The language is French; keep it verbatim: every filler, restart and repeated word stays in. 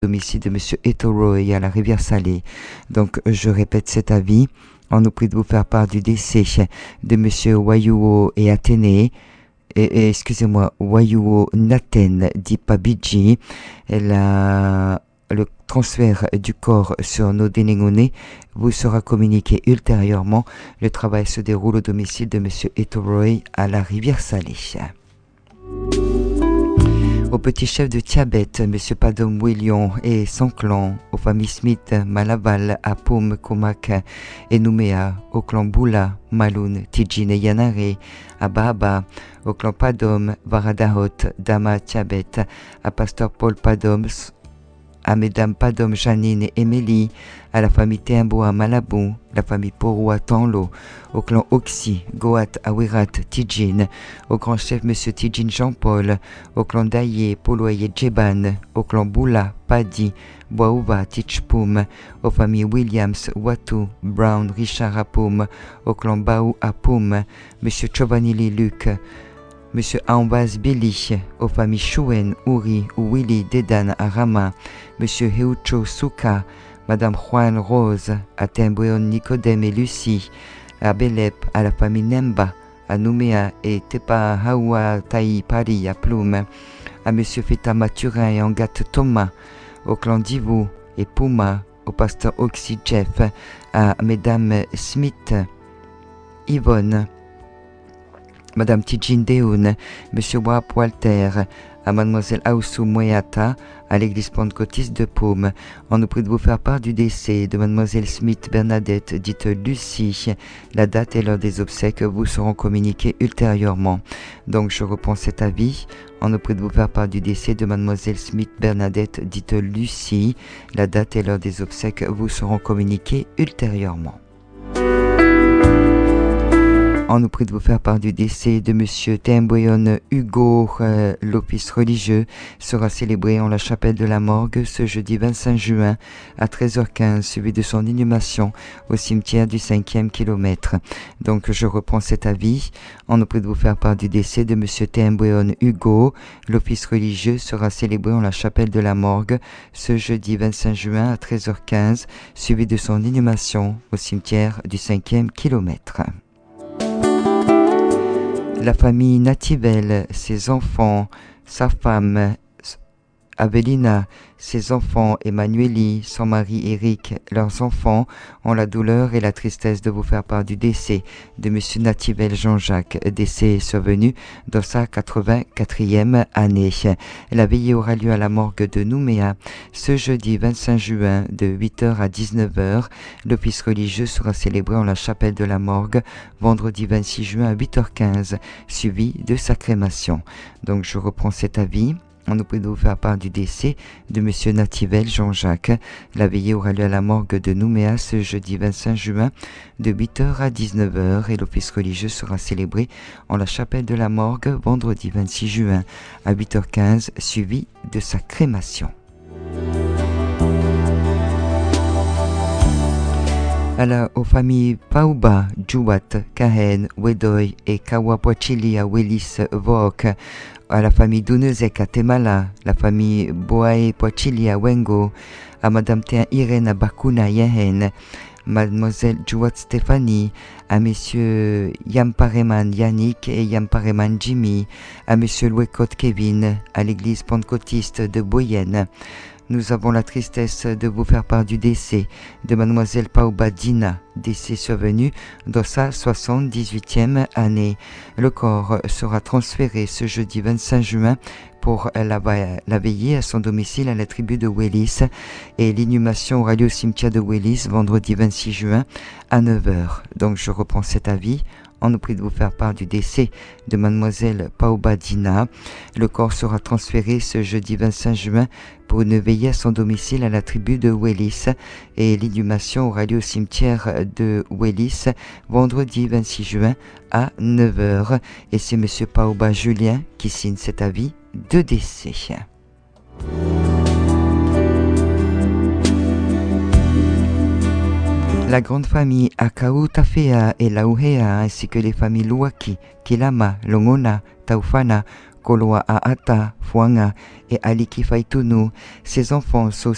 domicile de Monsieur Etoroy à la Rivière-Salée. Donc, je répète cet avis. On nous prie de vous faire part du décès de Monsieur Wayuo et Athénée. Et, et, excusez-moi, Wayuo Naten Dipabidji. La, le transfert du corps sur nos Denengone vous sera communiqué ultérieurement. Le travail se déroule au domicile de Monsieur Etoroy à la Rivière-Salée. Au petit chef de Tiabet, M. Padom William et son clan, aux familles Smith, Malaval, Apum, Komak et Nouméa, au clan Boula, Maloun, Tijin et Yanare, à Baba, au clan Padom, Varadahot, Dama Tiabet, à Pasteur Paul Padom, à Mesdames Padom, Janine et Émilie, à la famille Tembo à Malabou, la famille Porou à Tanlo, au clan Oxy, Goat à Wirat, Tijin, au grand chef M. Tijin Jean-Paul, au clan Daye, Poloye Djeban, au clan Boula, Padi, Boaouva, Tichpoum, aux familles Williams, Watu, Brown, Richard Apoum, au clan Baou Apoum, M. Chovanili Luc, M. Ambaz Billy, aux familles Chouen, Ouri, Willy, Dedan, Arama, M. Heucho Souka, Madame Juan Rose, à Temboyon Nicodème et Lucie, à Belep, à la famille Nemba, à Nouméa et Tepa Hawa Taï Paris à Plume, à M. Feta Mathurin et Angat Thomas, au clan Divou et Puma, au pasteur Oxy Jeff, à Mesdames Smith, Yvonne, Madame Tijin Deoun, Monsieur Wap Walter, à Mademoiselle Aoussou Moyata, à l'église pentecôtiste de Paume. On nous prie de vous faire part du décès de Mademoiselle Smith Bernadette, dite Lucie. La date et l'heure des obsèques vous seront communiquées ultérieurement. Donc je reprends cet avis. On nous prie de vous faire part du décès de Mademoiselle Smith Bernadette, dite Lucie. La date et l'heure des obsèques vous seront communiquées ultérieurement. On nous prie de vous faire part du décès de Monsieur Temboyon Hugo. Euh, L'office religieux sera célébré en la chapelle de la Morgue ce jeudi vingt-cinq juin à treize heures quinze, suivi de son inhumation au cimetière du cinquième kilomètre. Donc je reprends cet avis. On nous prie de vous faire part du décès de Monsieur Temboyon Hugo. L'office religieux sera célébré en la chapelle de la Morgue ce jeudi vingt-cinq juin à treize heures quinze, suivi de son inhumation au cimetière du cinquième kilomètre. La famille Nativelle, ses enfants, sa femme, Avelina, ses enfants, Emmanueli, son mari Eric, leurs enfants, ont la douleur et la tristesse de vous faire part du décès de M. Nativelle Jean-Jacques, décès survenu dans sa quatre-vingt-quatrième année. La veillée aura lieu à la morgue de Nouméa ce jeudi vingt-cinq juin de huit heures à dix-neuf heures. L'office religieux sera célébré en la chapelle de la morgue vendredi vingt-six juin à huit heures quinze, suivi de sa crémation. Donc je reprends cet avis. On nous prie de vous faire part du décès de M. Nativelle Jean-Jacques. La veillée aura lieu à la morgue de Nouméa ce jeudi vingt-cinq juin de huit heures à dix-neuf heures et l'office religieux sera célébré en la chapelle de la morgue vendredi vingt-six juin à huit heures quinze, suivi de sa crémation. À la, aux familles Pauba, Djouat, Kahen, Wedoy et Kawapochili à Willis Vok, à la famille Dounezek à Temala, la famille Boae Pochili à Wengo, à Madame Théa Irène à Bakuna Yehen, Mademoiselle Djouat Stéphanie, à Messieurs Yampareman Yannick et Yampareman Jimmy, à Monsieur Louekot Kevin, à l'église pentecôtiste de Boyenne. Nous avons la tristesse de vous faire part du décès de Mademoiselle Pauba Dina, décès survenu dans sa soixante-dix-huitième année. Le corps sera transféré ce jeudi vingt-cinq juin pour la, la veillée à son domicile à la tribu de Willis et l'inhumation aura lieu au cimetière de Willis vendredi vingt-six juin à neuf heures. Donc je reprends cet avis. On nous prie de vous faire part du décès de Mademoiselle Pauba Dina. Le corps sera transféré ce jeudi vingt-cinq juin pour une veillée à son domicile à la tribu de Willis et l'inhumation aura lieu au cimetière de Willis vendredi vingt-six juin à neuf heures. Et c'est M. Pauba Julien qui signe cet avis de décès. La grande famille Akau Tafea et Lauhea ainsi que les familles Luaki, Kilama, Longona, Taufana, Koloa Aata, Fuanga et Aliki Faitunu. Ses enfants sont